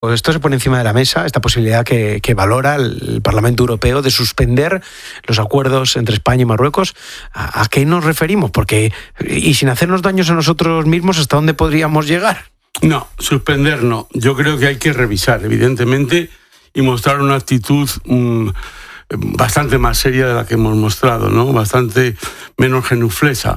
Pues esto se pone encima de la mesa, esta posibilidad que valora el Parlamento Europeo de suspender los acuerdos entre España y Marruecos. ¿A qué nos referimos? Porque, y sin hacernos daños a nosotros mismos, ¿hasta dónde podríamos llegar? No, suspender no. Yo creo que hay que revisar, evidentemente, y mostrar una actitud bastante más seria de la que hemos mostrado, ¿no? Bastante menos genuflesa.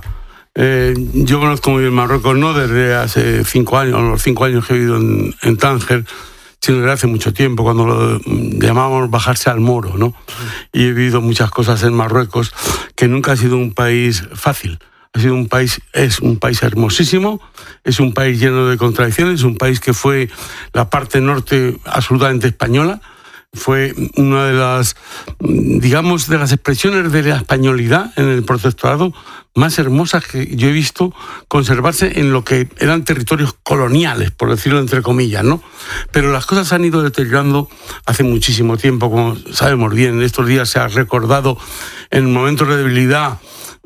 Yo conozco muy bien Marruecos, no desde hace 5 años, los 5 años que he vivido en Tánger, sino desde hace mucho tiempo, cuando lo llamábamos bajarse al moro, ¿no? Y he vivido muchas cosas en Marruecos, que nunca ha sido un país fácil. Es un país hermosísimo, es un país lleno de contradicciones, es un país que fue la parte norte absolutamente española, fue una de las, digamos, de las expresiones de la españolidad en el protectorado más hermosas que yo he visto conservarse en lo que eran territorios coloniales, por decirlo entre comillas, ¿no? Pero las cosas se han ido deteriorando hace muchísimo tiempo, como sabemos bien. Estos días se ha recordado en momentos de debilidad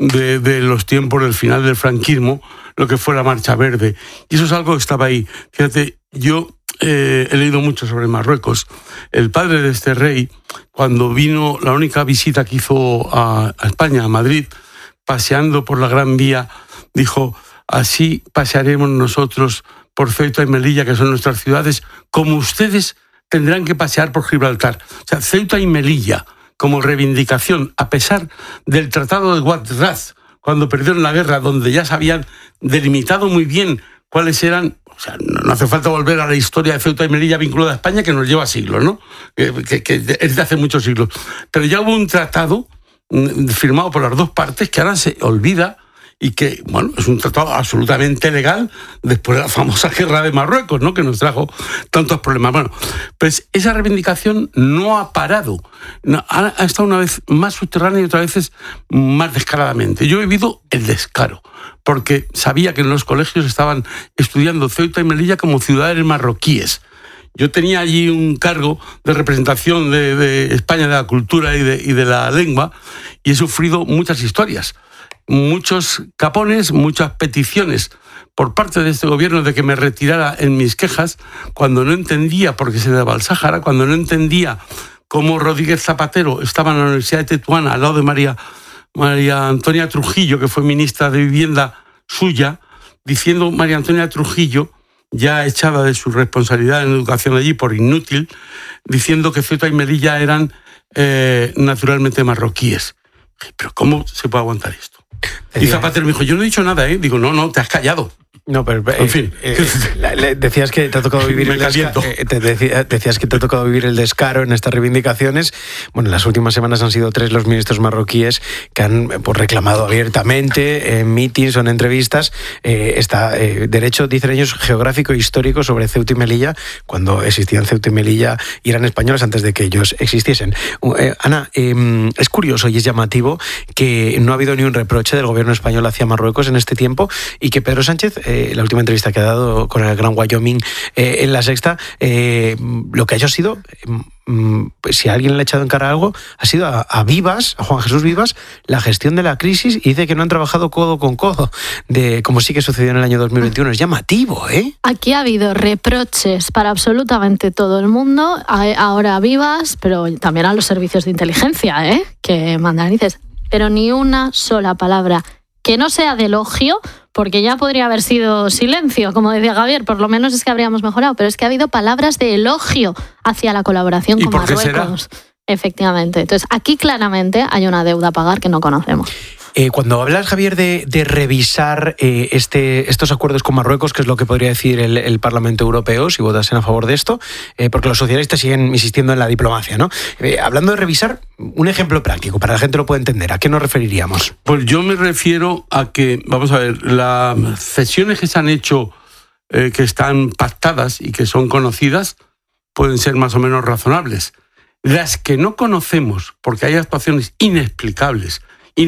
de los tiempos del final del franquismo, lo que fue la Marcha Verde. Y eso es algo que estaba ahí. Fíjate, yo he leído mucho sobre Marruecos. El padre de este rey, cuando vino, la única visita que hizo a España, a Madrid, paseando por la Gran Vía, dijo: así pasearemos nosotros por Ceuta y Melilla, que son nuestras ciudades, como ustedes tendrán que pasear por Gibraltar. O sea, Ceuta y Melilla, como reivindicación, a pesar del Tratado de Guadraz, cuando perdieron la guerra, donde ya se habían delimitado muy bien cuáles eran. O sea, no hace falta volver a la historia de Ceuta y Melilla vinculada a España, que nos lleva siglos, ¿no? Que es de hace muchos siglos. Pero ya hubo un tratado firmado por las dos partes que ahora se olvida y que, bueno, es un tratado absolutamente legal después de la famosa guerra de Marruecos, ¿no? Que nos trajo tantos problemas. Bueno, pues esa reivindicación no ha parado. No, ha estado una vez más subterránea y otras veces más descaradamente. Yo he vivido el descaro, porque sabía que en los colegios estaban estudiando Ceuta y Melilla como ciudades marroquíes. Yo tenía allí un cargo de representación de España, de la cultura y de la lengua, y he sufrido muchas historias, muchos capones, muchas peticiones por parte de este gobierno de que me retirara en mis quejas, cuando no entendía por qué se daba el Sáhara, cuando no entendía cómo Rodríguez Zapatero estaba en la Universidad de Tetuán al lado de María Antonia Trujillo, que fue ministra de Vivienda suya, diciendo María Antonia Trujillo, ya echada de su responsabilidad en educación allí por inútil, diciendo que Ceuta y Melilla eran naturalmente marroquíes. ¿Pero cómo se puede aguantar esto? Y Zapatero me dijo: yo no he dicho nada, ¿eh? Digo, no, te has callado. No, pero en fin. Decías que te ha tocado vivir decías que te ha tocado vivir el descaro en estas reivindicaciones. Bueno, en las últimas semanas han sido 3 los ministros marroquíes que han reclamado abiertamente en mítines o en entrevistas derecho, dicen ellos, geográfico e histórico sobre Ceuta y Melilla, cuando existían Ceuta y Melilla y eran españolas antes de que ellos existiesen. Ana, es curioso y es llamativo que no ha habido ni un reproche del gobierno español hacia Marruecos en este tiempo, y que Pedro Sánchez, la última entrevista que ha dado con el Gran Wyoming en La Sexta, lo que ha hecho ha sido, si a alguien le ha echado en cara algo, ha sido a Vivas, a Juan Jesús Vivas, la gestión de la crisis, y dice que no han trabajado codo con codo, como sí que sucedió en el año 2021. Es llamativo, ¿eh? Aquí ha habido reproches para absolutamente todo el mundo, ahora a Vivas, pero también a los servicios de inteligencia, que mandan narices, pero ni una sola palabra que no sea de elogio, porque ya podría haber sido silencio, como decía Javier, por lo menos es que habríamos mejorado, pero es que ha habido palabras de elogio hacia la colaboración con Marruecos. Efectivamente. Entonces, aquí claramente hay una deuda a pagar que no conocemos. Cuando hablas, Javier, de revisar estos acuerdos con Marruecos, ¿qué es lo que podría decir el Parlamento Europeo si votasen a favor de esto? Porque los socialistas siguen insistiendo en la diplomacia, ¿no? Hablando de revisar, un ejemplo práctico, para que la gente lo pueda entender, ¿a qué nos referiríamos? Pues yo me refiero a que, vamos a ver, las cesiones que se han hecho, que están pactadas y que son conocidas, pueden ser más o menos razonables. Las que no conocemos, porque hay actuaciones inexplicables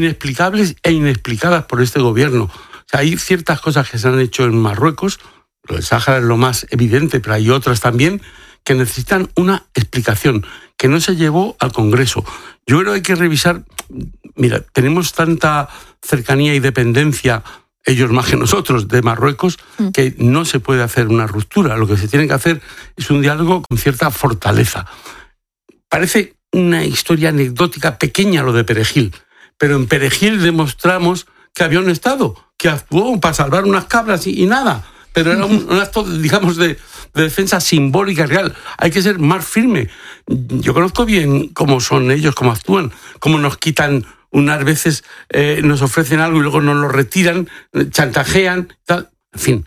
e inexplicadas por este gobierno. O sea, hay ciertas cosas que se han hecho en Marruecos, lo del Sáhara es lo más evidente, pero hay otras también que necesitan una explicación, que no se llevó al Congreso. Yo creo que hay que revisar. Mira, tenemos tanta cercanía y dependencia ellos más que nosotros, de Marruecos, que no se puede hacer una ruptura. Lo que se tiene que hacer es un diálogo con cierta fortaleza. Parece una historia anecdótica pequeña lo de Perejil, pero en Perejil demostramos que había un Estado que actuó para salvar unas cabras y nada, pero era un acto, digamos, de defensa simbólica real. Hay que ser más firme. Yo conozco bien cómo son ellos, cómo actúan, cómo nos quitan unas veces, nos ofrecen algo y luego nos lo retiran, chantajean, tal. En fin,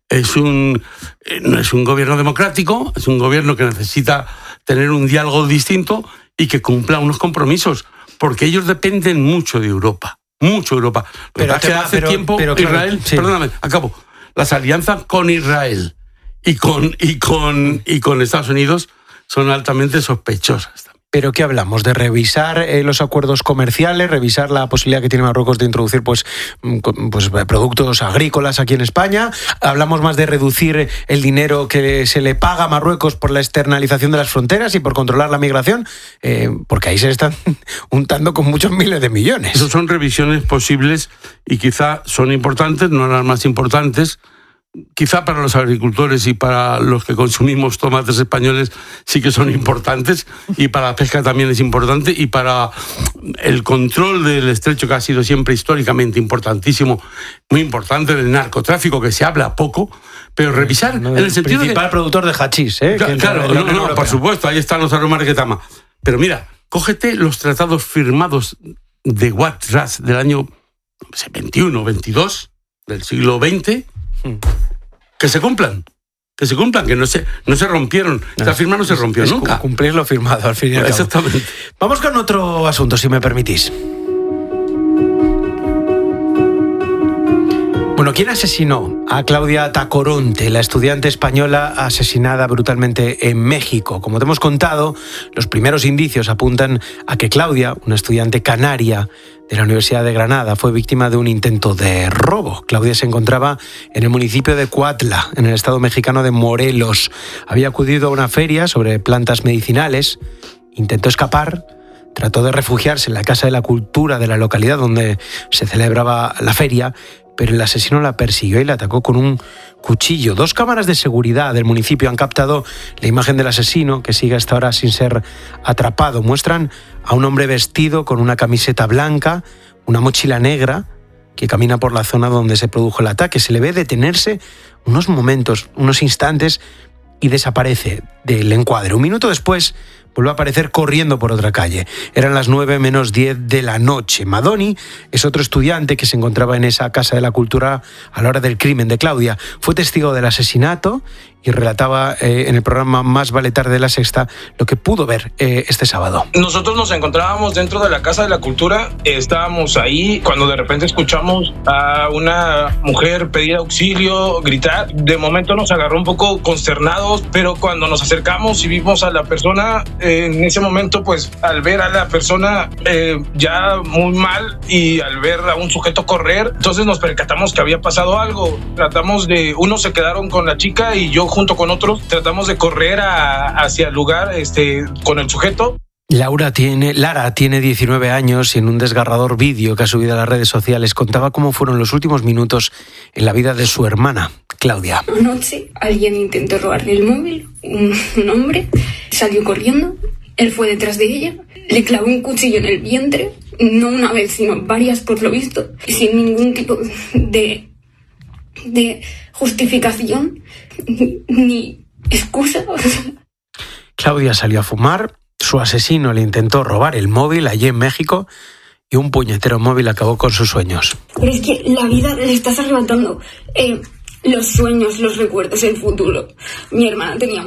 no es un gobierno democrático, es un gobierno que necesita tener un diálogo distinto y que cumpla unos compromisos, porque ellos dependen mucho de Europa, mucho de Europa. Pero hace tiempo Israel, sí. Perdóname, acabo. Las alianzas con Israel y con Estados Unidos son altamente sospechosas. ¿Pero qué hablamos? ¿De revisar los acuerdos comerciales, revisar la posibilidad que tiene Marruecos de introducir pues productos agrícolas aquí en España? ¿Hablamos más de reducir el dinero que se le paga a Marruecos por la externalización de las fronteras y por controlar la migración? Porque ahí se están untando con muchos miles de millones. Esas son revisiones posibles y quizá son importantes, no las más importantes. Quizá para los agricultores y para los que consumimos tomates españoles sí que son importantes, y para la pesca también es importante, y para el control del estrecho, que ha sido siempre históricamente importantísimo, muy importante, del narcotráfico, que se habla poco, pero revisar en el sentido de... El principal productor de hachís, Claro, no, por supuesto, ahí están los aromas de Ketama. Pero mira, cógete los tratados firmados de Wad Ras del año 21, 22, del siglo XX... Que se cumplan, que no se rompieron. Esta firma no se rompió nunca. Cumplir lo firmado, al fin y al cabo. Exactamente. Vamos con otro asunto, si me permitís. Bueno, ¿quién asesinó a Claudia Tacoronte, la estudiante española asesinada brutalmente en México? Como te hemos contado, los primeros indicios apuntan a que Claudia, una estudiante canaria de la Universidad de Granada, fue víctima de un intento de robo. Claudia se encontraba en el municipio de Cuautla, en el estado mexicano de Morelos. Había acudido a una feria sobre plantas medicinales, intentó escapar, trató de refugiarse en la Casa de la Cultura de la localidad donde se celebraba la feria, pero el asesino la persiguió y la atacó con un cuchillo. 2 cámaras de seguridad del municipio han captado la imagen del asesino, que sigue hasta ahora sin ser atrapado. Muestran a un hombre vestido con una camiseta blanca, una mochila negra, que camina por la zona donde se produjo el ataque. Se le ve detenerse unos momentos, unos instantes, y desaparece del encuadre. Un minuto después vuelve a aparecer corriendo por otra calle. Eran las 9 menos 10 de la noche. Madoni es otro estudiante que se encontraba en esa Casa de la Cultura a la hora del crimen de Claudia. Fue testigo del asesinato y relataba en el programa Más vale tarde de La Sexta lo que pudo ver este sábado. Nosotros nos encontrábamos dentro de la Casa de la Cultura, estábamos ahí cuando de repente escuchamos a una mujer pedir auxilio, gritar. De momento nos agarró un poco consternados, pero cuando nos acercamos y vimos a la persona, en ese momento, pues al ver a la persona ya muy mal y al ver a un sujeto correr, entonces nos percatamos que había pasado algo. Unos se quedaron con la chica y yo junto con otros tratamos de correr hacia el lugar con el sujeto. Lara tiene 19 años y en un desgarrador vídeo que ha subido a las redes sociales contaba cómo fueron los últimos minutos en la vida de su hermana, Claudia. Anoche alguien intentó robarle el móvil, un hombre salió corriendo, él fue detrás de ella, le clavó un cuchillo en el vientre, no una vez sino varias por lo visto, sin ningún tipo de justificación ni excusa. Claudia salió a fumar, su asesino le intentó robar el móvil allí en México y un puñetero móvil acabó con sus sueños. Pero es que la vida le estás arrebatando los sueños, los recuerdos, el futuro. Mi hermana tenía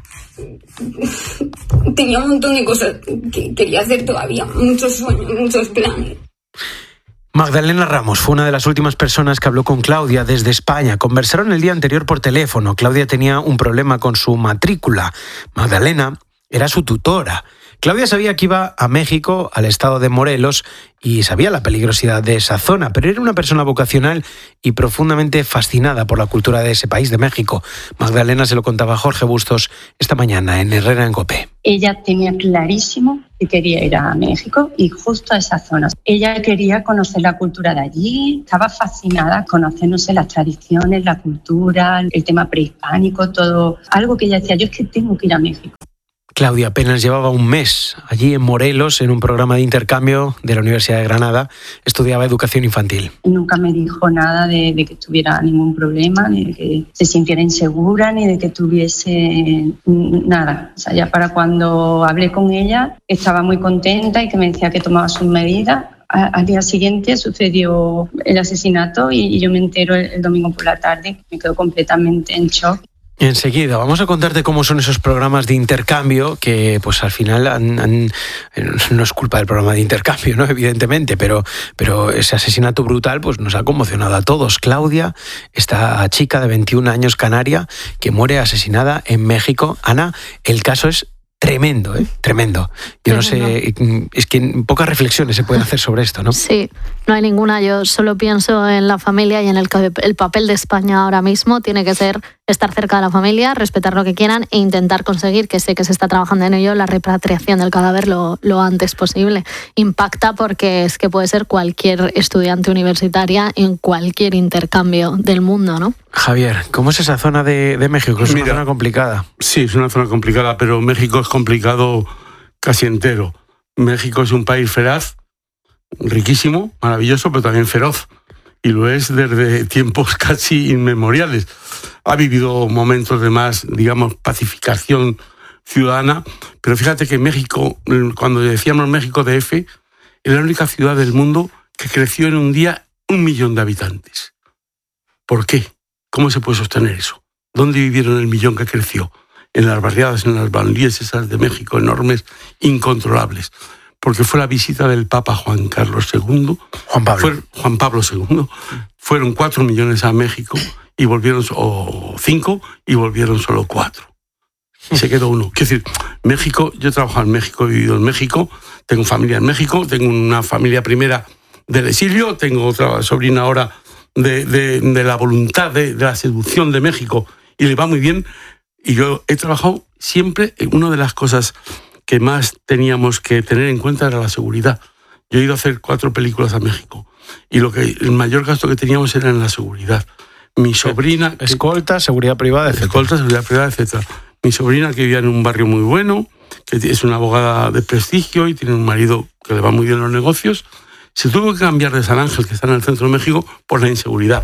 un montón de cosas que quería hacer todavía, muchos sueños, muchos planes. Magdalena Ramos fue una de las últimas personas que habló con Claudia desde España. Conversaron el día anterior por teléfono. Claudia tenía un problema con su matrícula. Magdalena era su tutora. Claudia sabía que iba a México, al estado de Morelos, y sabía la peligrosidad de esa zona, pero era una persona vocacional y profundamente fascinada por la cultura de ese país, de México. Magdalena se lo contaba a Jorge Bustos esta mañana en Herrera en COPE. Ella tenía clarísimo que quería ir a México y justo a esa zona. Ella quería conocer la cultura de allí, estaba fascinada, conocer, no sé, las tradiciones, la cultura, el tema prehispánico, todo. Algo que ella decía, yo es que tengo que ir a México. Claudia apenas llevaba un mes allí en Morelos, en un programa de intercambio de la Universidad de Granada. Estudiaba educación infantil. Nunca me dijo nada de que tuviera ningún problema, ni de que se sintiera insegura, ni de que tuviese nada. O sea, ya para cuando hablé con ella, estaba muy contenta y que me decía que tomaba sus medidas. Al día siguiente sucedió el asesinato y yo me entero el domingo por la tarde. Me quedo completamente en shock. Enseguida, vamos a contarte cómo son esos programas de intercambio que pues al final no es culpa del programa de intercambio, ¿no? Evidentemente, pero ese asesinato brutal pues nos ha conmocionado a todos. Claudia, esta chica de 21 años canaria que muere asesinada en México. Ana, el caso es tremendo, tremendo. Yo no sé, es que pocas reflexiones se pueden hacer sobre esto, ¿no? Sí, no hay ninguna. Yo solo pienso en la familia y en el papel de España ahora mismo. Tiene que ser estar cerca de la familia, respetar lo que quieran e intentar conseguir, que sé que se está trabajando en ello, la repatriación del cadáver lo antes posible. Impacta porque es que puede ser cualquier estudiante universitaria en cualquier intercambio del mundo, ¿no? Javier, ¿cómo es esa zona de México? Es una zona complicada. Sí, es una zona complicada, pero México es complicado casi entero. México es un país feraz, riquísimo, maravilloso, pero también feroz. Y lo es desde tiempos casi inmemoriales. Ha vivido momentos de más, digamos, pacificación ciudadana, pero fíjate que México, cuando decíamos México DF, es la única ciudad del mundo que creció en un día 1 millón de habitantes. ¿Por qué? ¿Cómo se puede sostener eso? ¿Dónde vivieron el millón que creció? En las barriadas, en las banlieues esas de México, enormes, incontrolables. Porque fue la visita del Papa Juan Carlos II. Juan Pablo II. Fueron 4 millones a México y volvieron, o 5, y volvieron solo 4. Y se quedó 1. Quiero decir, México, yo he trabajado en México, he vivido en México, tengo familia en México, tengo una familia primera del exilio, tengo otra sobrina ahora de la voluntad, de la seducción de México, y le va muy bien. Y yo he trabajado siempre, una de las cosas que más teníamos que tener en cuenta era la seguridad. Yo he ido a hacer 4 películas a México y el mayor gasto que teníamos era en la seguridad. Mi sobrina... Escolta, seguridad privada, etc. Escolta, seguridad privada, etc. Mi sobrina, que vivía en un barrio muy bueno, que es una abogada de prestigio y tiene un marido que le va muy bien en los negocios, se tuvo que cambiar de San Ángel, que está en el centro de México, por la inseguridad.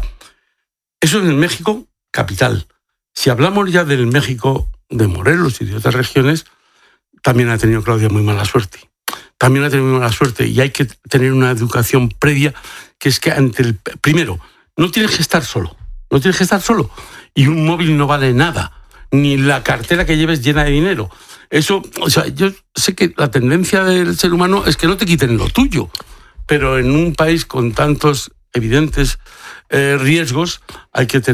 Eso es en México capital. Si hablamos ya del México de Morelos y de otras regiones, también ha tenido Claudia muy mala suerte. También ha tenido muy mala suerte y hay que tener una educación previa, que es que primero, no tienes que estar solo. No tienes que estar solo. Y un móvil no vale nada. Ni la cartera que lleves llena de dinero. Eso, o sea, yo sé que la tendencia del ser humano es que no te quiten lo tuyo. Pero en un país con tantos evidentes riesgos, hay que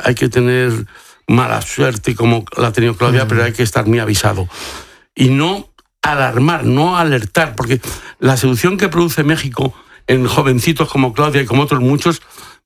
tener mala suerte como la ha tenido Claudia, pero hay que estar muy avisado. Y no alarmar, no alertar, porque la seducción que produce México en jovencitos como Claudia y como otros muchos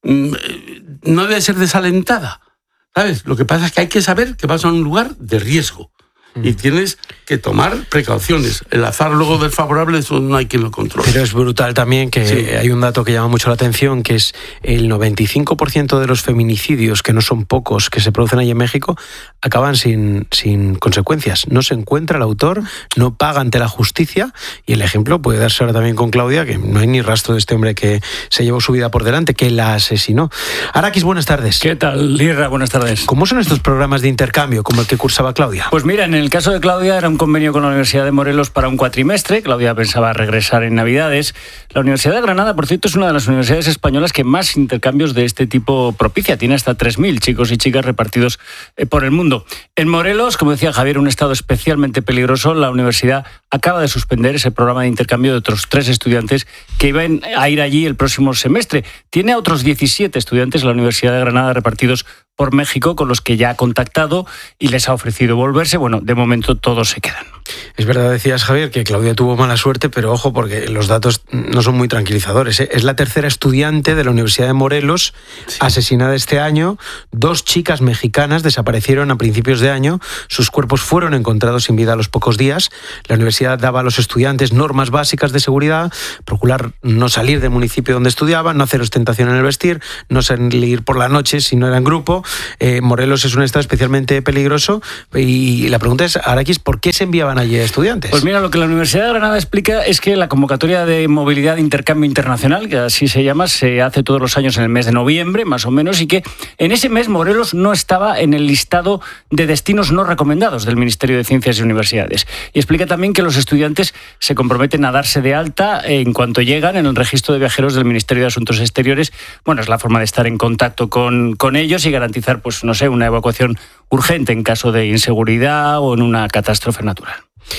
no debe ser desalentada, ¿sabes? Lo que pasa es que hay que saber que vas a un lugar de riesgo y tienes que tomar precauciones. El azar luego desfavorable, eso no hay quien lo controle. Pero es brutal también que sí. Hay un dato que llama mucho la atención, que es el 95% de los feminicidios, que no son pocos, que se producen ahí en México, acaban sin consecuencias. No se encuentra el autor, no paga ante la justicia, y el ejemplo puede darse ahora también con Claudia, que no hay ni rastro de este hombre que se llevó su vida por delante, que la asesinó. Araquis, buenas tardes. ¿Qué tal, Lirra? Buenas tardes. ¿Cómo son estos programas de intercambio, como el que cursaba Claudia? Pues mira, en el caso de Claudia era un convenio con la Universidad de Morelos para un cuatrimestre. Claudia pensaba regresar en Navidades. La Universidad de Granada, por cierto, es una de las universidades españolas que más intercambios de este tipo propicia. Tiene hasta 3.000 chicos y chicas repartidos por el mundo. En Morelos, como decía Javier, un estado especialmente peligroso, la universidad acaba de suspender ese programa de intercambio de otros 3 estudiantes que iban a ir allí el próximo semestre. Tiene a otros 17 estudiantes la Universidad de Granada repartidos por México, con los que ya ha contactado y les ha ofrecido volverse. Bueno, de momento todos se quedan. Es verdad, decías, Javier, que Claudia tuvo mala suerte, pero ojo, porque los datos no son muy tranquilizadores, ¿eh? Es la tercera estudiante de la Universidad de Morelos asesinada este año. 2 chicas mexicanas desaparecieron a principios de año. Sus cuerpos fueron encontrados sin vida a los pocos días. La universidad daba a los estudiantes normas básicas de seguridad: procurar no salir del municipio donde estudiaban, no hacer ostentación en el vestir, no salir por la noche si no era en grupo. Morelos es un estado especialmente peligroso y la pregunta es, Arakis, ¿por qué se enviaban allí estudiantes? Pues mira, lo que la Universidad de Granada explica es que la convocatoria de movilidad de intercambio internacional, que así se llama, se hace todos los años en el mes de noviembre, más o menos, y que en ese mes Morelos no estaba en el listado de destinos no recomendados del Ministerio de Ciencias y Universidades. Y explica también que los estudiantes se comprometen a darse de alta en cuanto llegan en el registro de viajeros del Ministerio de Asuntos Exteriores. Bueno, es la forma de estar en contacto con ellos y garantizar, pues no sé, una evacuación urgente en caso de inseguridad o en una catástrofe natural.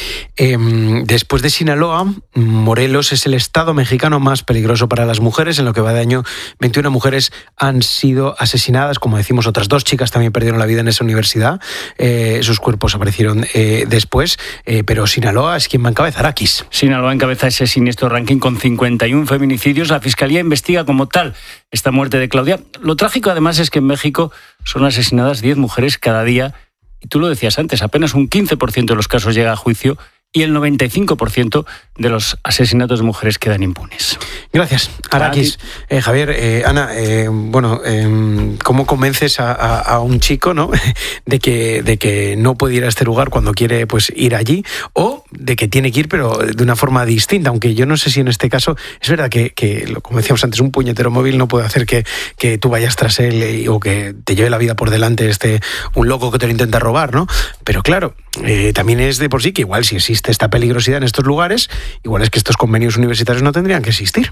Después de Sinaloa, Morelos es el estado mexicano más peligroso para las mujeres. En lo que va de año, 21 mujeres han sido asesinadas. Como decimos, otras 2 chicas también perdieron la vida en esa universidad. Sus cuerpos aparecieron después, pero Sinaloa es quien va en cabeza, Arakis. Sinaloa encabeza ese siniestro ranking con 51 feminicidios. La Fiscalía investiga como tal esta muerte de Claudia. Lo trágico, además, es que en México son asesinadas 10 mujeres cada día. Y tú lo decías antes, apenas un 15% de los casos llega a juicio y el 95% de los asesinatos de mujeres quedan impunes. Gracias, Arakis. Javier, Ana, ¿cómo convences a un chico, ¿no?, de que no puede ir a este lugar cuando quiere, pues, ir allí, o de que tiene que ir pero de una forma distinta? Aunque yo no sé si en este caso es verdad que como decíamos antes, un puñetero móvil no puede hacer que tú vayas tras él o que te lleve la vida por delante un loco que te lo intenta robar, ¿no? Pero claro, también es de por sí que igual si existe esta peligrosidad en estos lugares, igual es que estos convenios universitarios no tendrían que existir.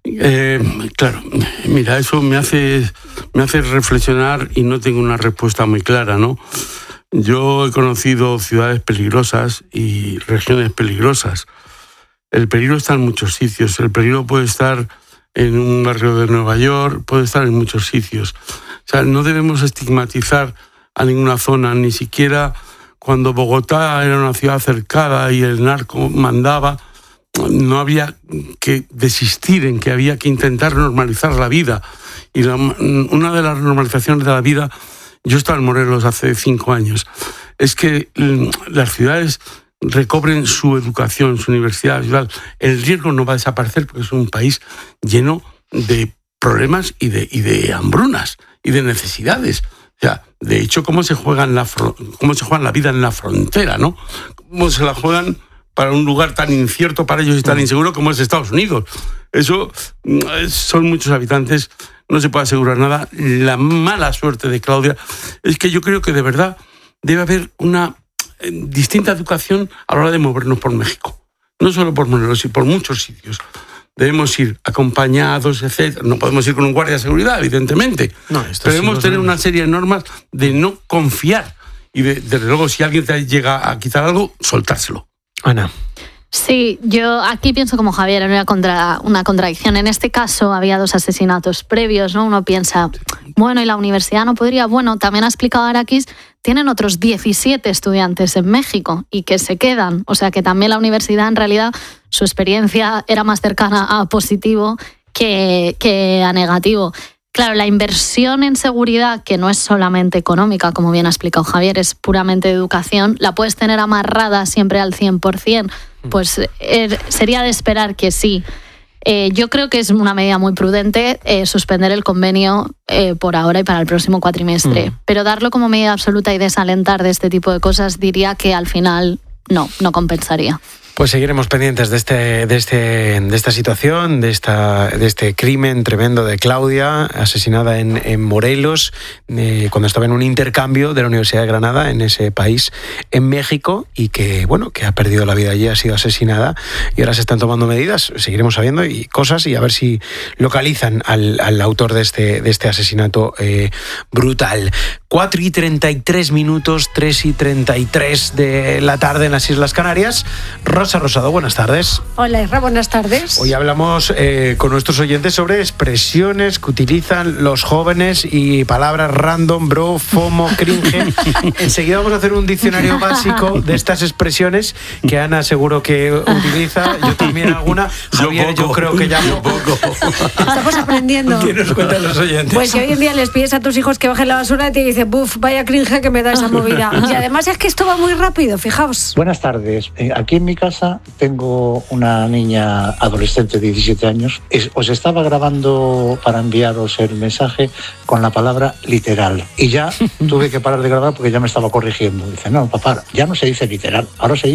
Claro, mira, eso me hace reflexionar y no tengo una respuesta muy clara, ¿no? Yo he conocido ciudades peligrosas y regiones peligrosas. El peligro está en muchos sitios. El peligro puede estar en un barrio de Nueva York, puede estar en muchos sitios. O sea, no debemos estigmatizar a ninguna zona, ni siquiera cuando Bogotá era una ciudad cercada y el narco mandaba, no había que desistir en que había que intentar normalizar la vida. Y una de las normalizaciones de la vida, yo estaba en Morelos hace 5 años, es que las ciudades recobren su educación, su universidad, el riesgo no va a desaparecer porque es un país lleno de problemas y de hambrunas y de necesidades. O sea, de hecho, ¿cómo se juegan la vida en la frontera, ¿no? ¿Cómo se la juegan para un lugar tan incierto para ellos y tan inseguro como es Estados Unidos? Eso son muchos habitantes, no se puede asegurar nada. La mala suerte de Claudia es que yo creo que de verdad debe haber una distinta educación a la hora de movernos por México. No solo por Morelos, sino por muchos sitios. Debemos ir acompañados, etc. No podemos ir con un guardia de seguridad, evidentemente. No, pero debemos tener una serie de normas de no confiar. Y desde luego, si alguien te llega a quitar algo, soltárselo. Ana. Sí, yo aquí pienso como Javier, en una contradicción. En este caso había 2 asesinatos previos, ¿no? Uno piensa, bueno, ¿y la universidad no podría? Bueno, también ha explicado Arakis, tienen otros 17 estudiantes en México y que se quedan. O sea que también la universidad, en realidad, su experiencia era más cercana a positivo que a negativo. Claro, la inversión en seguridad, que no es solamente económica, como bien ha explicado Javier, es puramente de educación, la puedes tener amarrada siempre al 100%, pues sería de esperar que sí. Yo creo que es una medida muy prudente suspender el convenio por ahora y para el próximo cuatrimestre, pero darlo como medida absoluta y desalentar de este tipo de cosas, diría que al final no compensaría. Pues seguiremos pendientes de esta situación, de este crimen tremendo de Claudia, asesinada en Morelos, cuando estaba en un intercambio de la Universidad de Granada en ese país, en México, y que ha perdido la vida allí, ha sido asesinada, y ahora se están tomando medidas. Seguiremos sabiendo cosas y a ver si localizan al autor de este asesinato brutal. 4:33, 3:33 de la tarde en las Islas Canarias. Rosa Rosado, buenas tardes. Hola, Isra, buenas tardes. Hoy hablamos con nuestros oyentes sobre expresiones que utilizan los jóvenes y palabras random, bro, FOMO, cringe. Enseguida vamos a hacer un diccionario básico de estas expresiones que Ana seguro que utiliza, yo también alguna. Javier, yo creo que ya poco. Estamos aprendiendo. ¿Qué nos cuentan los oyentes? Pues si hoy en día les pides a tus hijos que bajen la basura, te dicen, buf, vaya cringe que me da esa movida. Y además es que esto va muy rápido, fijaos. Buenas tardes. Aquí en mi casa tengo una niña adolescente de 17 años. Os estaba grabando para enviaros el mensaje con la palabra literal. Y ya tuve que parar de grabar porque ya me estaba corrigiendo. Dice, no, papá, ya no se dice literal, ahora se dice